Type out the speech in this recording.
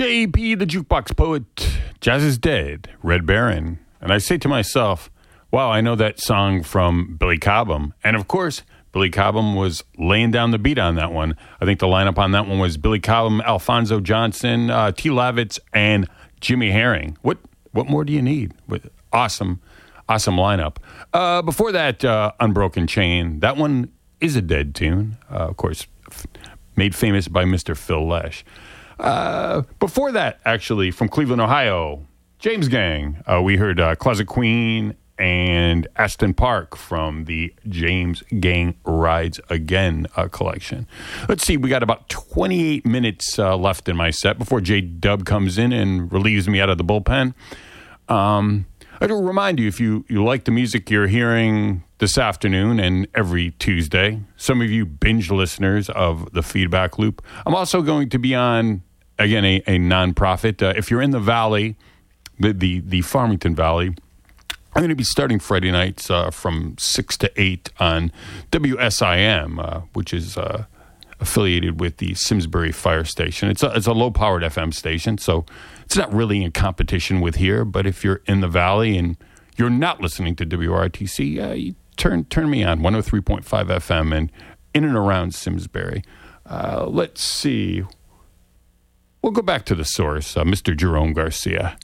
J.P. the Jukebox Poet, Jazz is Dead, Red Baron. And I say to myself, wow, I know that song from Billy Cobham. And of course, Billy Cobham was laying down the beat on that one. I think the lineup on that one was Billy Cobham, Alphonso Johnson, T. Lavitz, and Jimmy Herring. What more do you need? Awesome lineup. Before that, Unbroken Chain. That one is a dead tune. Of course, made famous by Mr. Phil Lesh. Before that, actually, from Cleveland, Ohio, James Gang. We heard Closet Queen and Aston Park from the James Gang Rides Again collection. Let's see, we got about 28 minutes left in my set before J-Dub comes in and relieves me out of the bullpen. I do remind you, if you like the music you're hearing this afternoon and every Tuesday, some of you binge listeners of the Feedback Loop, I'm also going to be on, again, a nonprofit. If you're in the Valley, the Farmington Valley, I'm going to be starting Friday nights from 6 to 8 on WSIM, which is affiliated with the Simsbury Fire Station. It's a low-powered FM station, so it's not really in competition with here. But if you're in the Valley and you're not listening to WRTC, you turn me on 103.5 FM and in and around Simsbury. Let's see. We'll go back to the source, Mr. Jerome Garcia.